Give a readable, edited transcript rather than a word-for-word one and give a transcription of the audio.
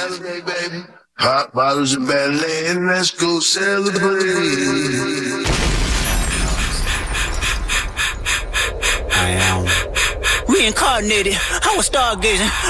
Saturday, baby. Pop bottles in ballet and let's go celebrate. I am reincarnated. I was stargazing,